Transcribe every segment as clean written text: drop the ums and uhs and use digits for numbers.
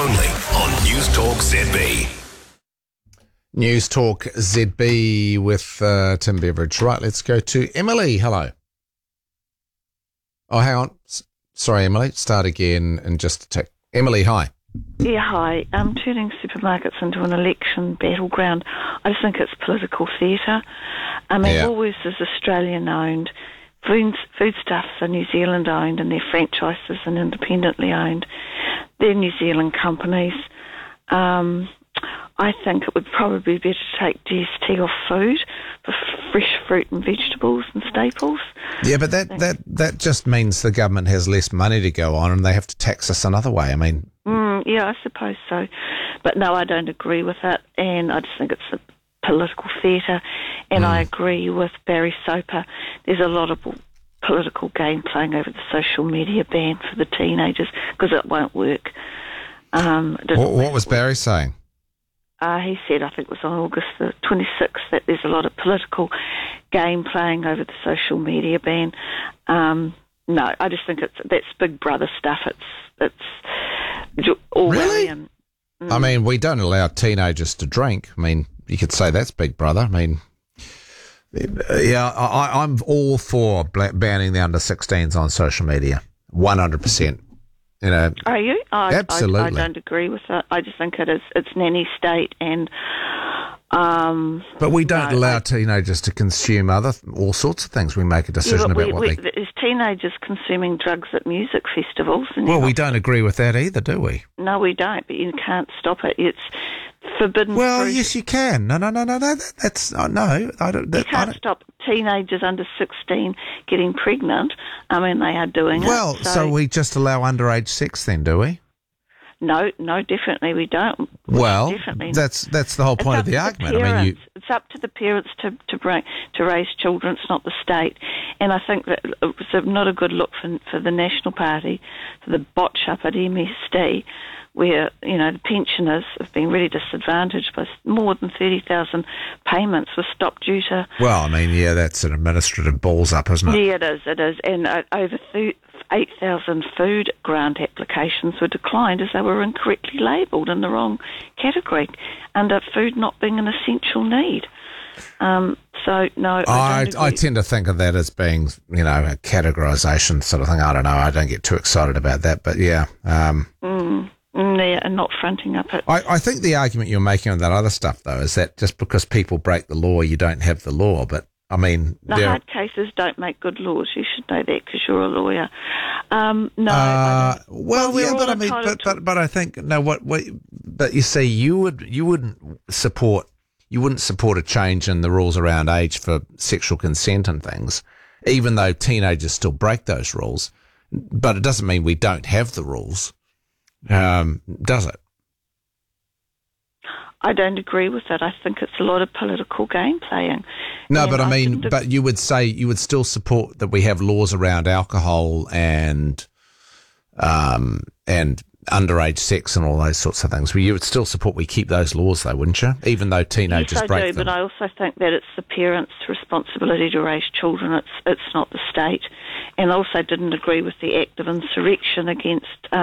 only on News Talk ZB. News Talk ZB with Tim Beveridge. Right, let's go to Emily. Hello. Oh, hang on. Sorry, Emily. Start again in just a tick. Emily, hi. Yeah, hi. Turning supermarkets into an election battleground, I just think it's political theatre. I mean, Woolworths is Australian-owned. Foodstuffs are New Zealand-owned, and they're franchises and independently owned. They're New Zealand companies. I think it would probably be better to take GST off food for fresh fruit and vegetables and staples. Yeah, but that just means the government has less money to go on and they have to tax us another way. I mean... yeah, I suppose so. But no, I don't agree with that, and I just think it's a political theatre, and I agree with Barry Soper. There's a lot of political game playing over the social media ban for the teenagers because it won't work. What was Barry saying? He said, I think it was on August the 26th, that there's a lot of political game playing over the social media ban. No, I just think that's Big Brother stuff. It's all really? I mean, we don't allow teenagers to drink. I mean, you could say that's Big Brother. I mean, yeah, I'm all for banning the under-16s on social media, 100%. You know, are you? Absolutely. I don't agree with that. I just think it's nanny state, and but we don't allow teenagers to consume all sorts of things. We make a decision about what they... There's teenagers consuming drugs at music festivals. And well, we don't agree with that either, do we? No, we don't, but you can't stop it. It's forbidden. Well, fruit. yes, you can. No. That's no. I don't. You can't stop teenagers under 16 getting pregnant. I mean, they are doing it. Well, so we just allow underage sex then, do we? No, definitely we don't. Well, definitely. That's the whole point of the argument. I mean, it's up to the parents to raise children. It's not the state. And I think that it was not a good look for the National Party, for the botch up at MSD, where the pensioners have been really disadvantaged by more than 30,000 payments were stopped due to... Well, I mean, yeah, that's an administrative balls up, isn't it? Yeah, it is. And over 8,000 food grant applications were declined as they were incorrectly labelled in the wrong category, under food not being an essential need. So, no, I tend to think of that as being, a categorisation sort of thing. I don't know. I don't get too excited about that, but yeah. Yeah, and not fronting up it. I think the argument you're making on that other stuff, though, is that just because people break the law, you don't have the law. But, I mean... The hard cases don't make good laws. You should know that because you're a lawyer. No. Well, yeah, but I mean... But I think... No, but you see, you wouldn't support a change in the rules around age for sexual consent and things, even though teenagers still break those rules. But it doesn't mean we don't have the rules. Does it? I don't agree with that. I think it's a lot of political game playing. No, but I mean, but you would say you would still support that we have laws around alcohol and underage sex and all those sorts of things. You would still support we keep those laws, though, wouldn't you? Even though teenagers break them. But I also think that it's the parents' responsibility to raise children. It's not the state. And I also didn't agree with the act of insurrection against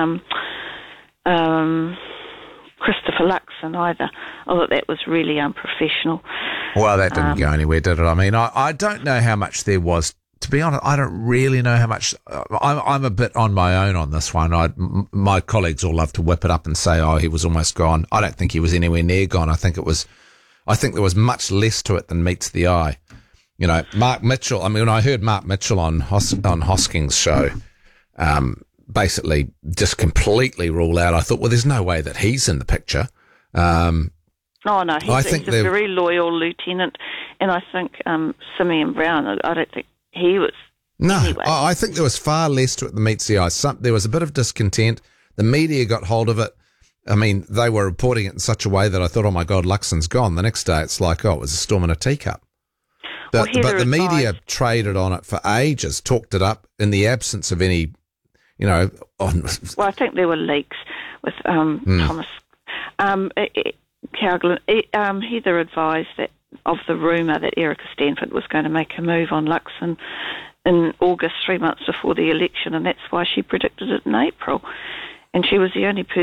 Christopher Luxon either. I thought that was really unprofessional. Well, that didn't go anywhere, did it? I mean, I don't know how much there was. To be honest, I don't really know how much. I'm a bit on my own on this one. My colleagues all love to whip it up and say, "Oh, he was almost gone." I don't think he was anywhere near gone. I think there was much less to it than meets the eye. Mark Mitchell. I mean, when I heard Mark Mitchell on Hosking's show, basically just completely rule out. I thought, well, there's no way that he's in the picture. No, he's a very loyal lieutenant, and I think Simeon Brown. I don't think he was. No, anyway. I think there was far less to it than meets the eye. There was a bit of discontent. The media got hold of it. I mean, they were reporting it in such a way that I thought, oh my God, Luxon's gone. The next day, it's like, oh, it was a storm in a teacup. But the media traded on it for ages, talked it up in the absence of any, Well, I think there were leaks with Thomas. Heather advised that of the rumour that Erica Stanford was going to make a move on Luxon in August, 3 months before the election, and that's why she predicted it in April. And she was the only person